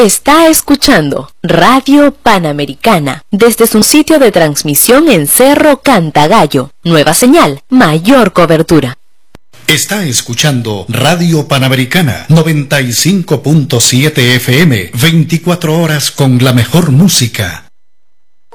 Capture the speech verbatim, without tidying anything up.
Está escuchando Radio Panamericana desde su sitio de transmisión en Cerro Cantagallo. Nueva señal, mayor cobertura. Está escuchando Radio Panamericana noventa y cinco punto siete F M, veinticuatro horas con la mejor música.